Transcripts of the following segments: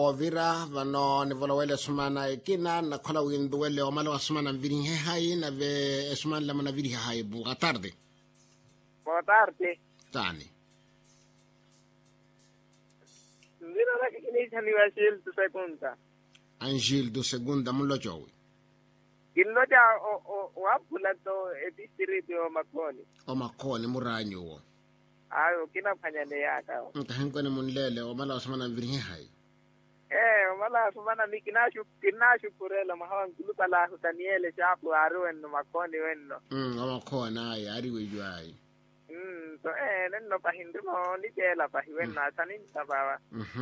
Ovira vano ni volawele sumana ikina na kola winduwele o malo sumana viri hai na ve sumana la mana viri hai. Boa tarde. Boa tarde. Tani. Mira la que ni chani Angel tu segunda. Angel tu segunda mulo jowi. Kinno ja o apula to e distrito o Makoni. O Makoni muranyo wo. Ayo kina fanya ne yaka. Ntahenko ni munlele o malo sumana viri hai. Mala sumana mi kinashu kurela mahawan kulukala Daniele chapu aru en Makoni wenno. O Makoni ay ari wejuai. So nenno pahindimo ni tela pahiwenna tanin tabawa.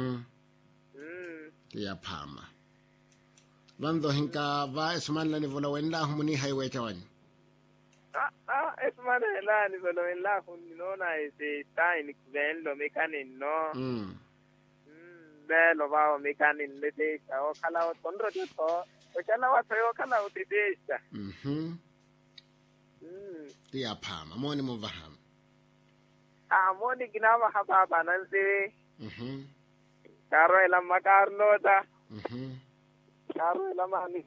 Ya pama. Vando hinka va esmanla ni vola wenda humuni highway chawani. Esmana la ni vola wenda hunona ese time vendo mekanin no. Bello va mekanin lete o kala o tondro to o kala wa to kala o tedesta. Ya pama moni mo vaham. Moni ginawa haba nanse. Karo ela makarnota. Karo ela mani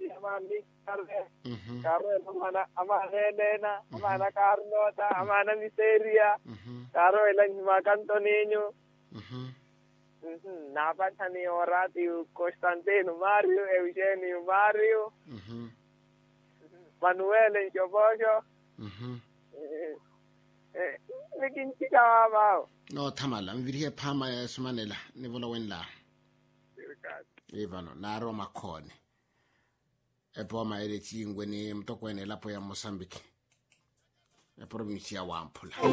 karo ela mana amane nena amana karnota amana miseria. Karo ela makantonino. Napatani Oratio Constantino Mario Eugenio Mario. Manuel en Chobojo. Lekin chika bao. No tamala mviri pama ya sumanela ni vola wenla. Ivano na Roma Makoni. Epo ma ele chingwe ni mtoko ene lapo ya Mozambique. E provincia ya Wampula.